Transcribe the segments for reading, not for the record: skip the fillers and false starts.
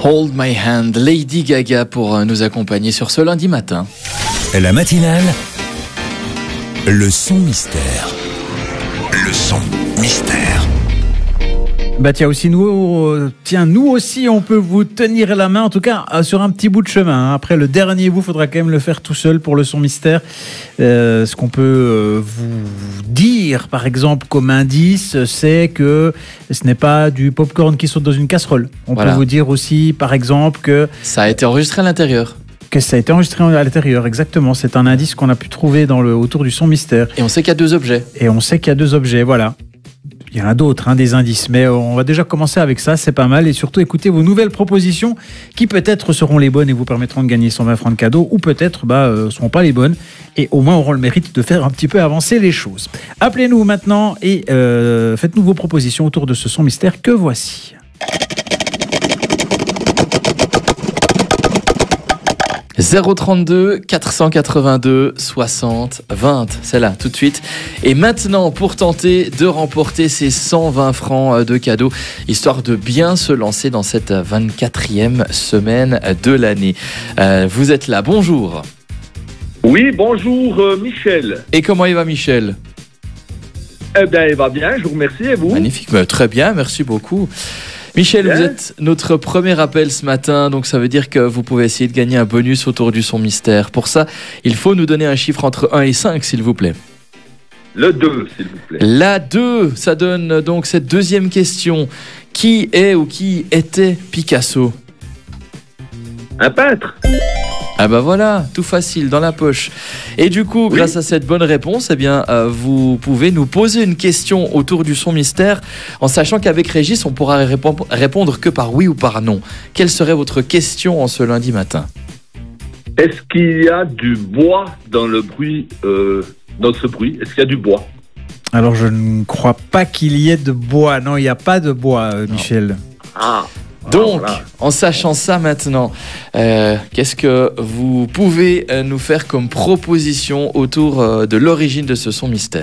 Hold My Hand, Lady Gaga pour nous accompagner sur ce lundi matin. La matinale, le son mystère. Le son mystère. Bah tiens nous aussi on peut vous tenir la main, en tout cas sur un petit bout de chemin. Après le dernier bout, faudra quand même le faire tout seul pour le son mystère. Ce qu'on peut vous dire par exemple comme indice, c'est que ce n'est pas du popcorn qui saute dans une casserole. On peut vous dire aussi par exemple que ça a été enregistré à l'intérieur. Que ça a été enregistré à l'intérieur, exactement. C'est un indice qu'on a pu trouver autour du son mystère. Et on sait qu'il y a 2 objets. Voilà. Il y en a d'autres, des indices, mais on va déjà commencer avec ça, c'est pas mal. Et surtout, écoutez vos nouvelles propositions qui peut-être seront les bonnes et vous permettront de gagner 120 francs de cadeaux, ou peut-être ne seront pas les bonnes et au moins auront le mérite de faire un petit peu avancer les choses. Appelez-nous maintenant et faites-nous vos propositions autour de ce son mystère que voici. 032 482 60 20, c'est là tout de suite. Et maintenant, pour tenter de remporter ces 120 francs de cadeaux, histoire de bien se lancer dans cette 24e semaine de l'année. Vous êtes là, bonjour. Oui, bonjour Michel. Et comment il va Michel ? Eh bien, il va bien, je vous remercie, et vous ? Magnifique, très bien, merci beaucoup. Michel, vous êtes notre premier appel ce matin, donc ça veut dire que vous pouvez essayer de gagner un bonus autour du son mystère. Pour ça, il faut nous donner un chiffre entre 1 et 5, s'il vous plaît. Le 2, s'il vous plaît. La 2, ça donne donc cette deuxième question. Qui est ou qui était Picasso ? Un peintre. Ah bah voilà, tout facile, dans la poche. Et du coup, grâce à cette bonne réponse, vous pouvez nous poser une question autour du son mystère, en sachant qu'avec Régis, on pourra répondre que par oui ou par non. Quelle serait votre question en ce lundi matin ? Est-ce qu'il y a du bois dans le bruit, dans ce bruit ? Est-ce qu'il y a du bois ? Alors, je ne crois pas qu'il y ait de bois. Non, il n'y a pas de bois, Michel. Ah. Donc, en sachant ça maintenant, qu'est-ce que vous pouvez nous faire comme proposition autour de l'origine de ce son mystère ?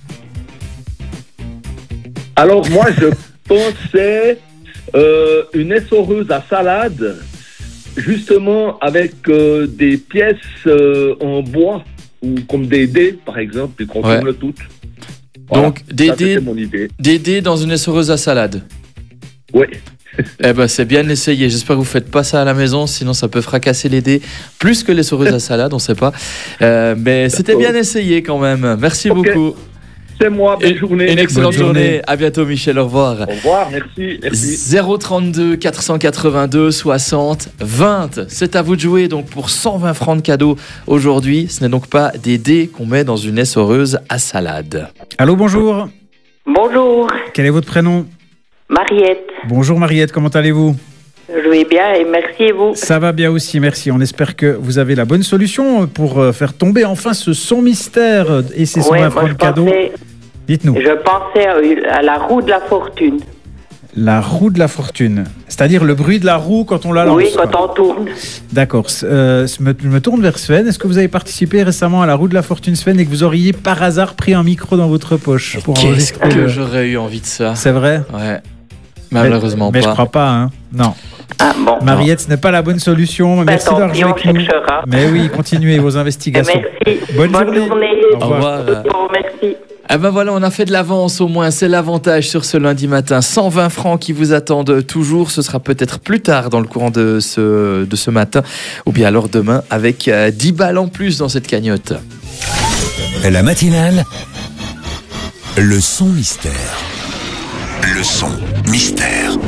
Alors moi, je pensais une essoreuse à salade, justement avec des pièces en bois, ou comme des dés, par exemple, et qu'on tourne toutes. Donc, voilà, des dés dans une essoreuse à salade. Oui. Eh ben, c'est bien essayé. J'espère que vous ne faites pas ça à la maison, sinon ça peut fracasser les dés plus que l'essoreuse à salade, on ne sait pas. Mais c'était bien essayé quand même. Merci beaucoup. C'est moi, belle journée. Une excellente journée. À bientôt Michel, au revoir. Au revoir, merci. 032 482 60 20. C'est à vous de jouer donc pour 120 francs de cadeaux aujourd'hui. Ce n'est donc pas des dés qu'on met dans une essoreuse à salade. Allô, bonjour. Bonjour. Quel est votre prénom ? Mariette. Bonjour Mariette, comment allez-vous ? Je vais bien et merci et vous ? Ça va bien aussi, merci. On espère que vous avez la bonne solution pour faire tomber enfin ce son mystère et ces 120 francs de cadeaux. Dites-nous. Je pensais à la roue de la fortune. La roue de la fortune, c'est-à-dire le bruit de la roue quand on la lance. Oui, quand on tourne. D'accord. Je me tourne vers Sven. Est-ce que vous avez participé récemment à la roue de la fortune, Sven, et que vous auriez par hasard pris un micro dans votre poche pour enregistrer j'aurais eu envie de ça. C'est vrai ? Ouais. Malheureusement mais pas. Mais je crois pas, Non. Ah, bon. Mariette, ce n'est pas la bonne solution. Merci d'avoir joué avec nous. Mais oui, continuez vos investigations. Merci. Bonne journée. Au revoir. Merci. Ah ben voilà, on a fait de l'avance au moins, c'est l'avantage sur ce lundi matin. 120 francs qui vous attendent toujours, ce sera peut-être plus tard dans le courant de ce matin, ou bien alors demain avec 10 balles en plus dans cette cagnotte. La matinale, le son mystère. Le son mystère.